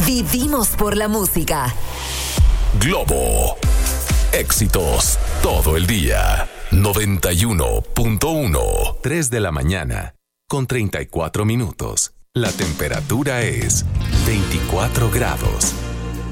Vivimos por la música. Globo. Éxitos todo el día. 91.1. 3 de la mañana con 34 minutos. La temperatura es 24 grados.